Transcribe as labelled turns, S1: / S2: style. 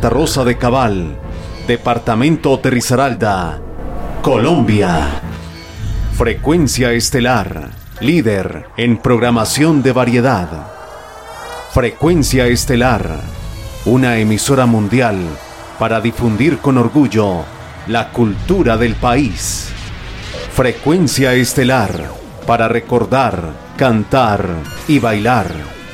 S1: Santa Rosa de Cabal, Departamento de Risaralda, Colombia. Frecuencia Estelar, líder en programación de variedad. Frecuencia Estelar, una emisora mundial para difundir con orgullo la cultura del país. Frecuencia Estelar, para recordar, cantar y bailar.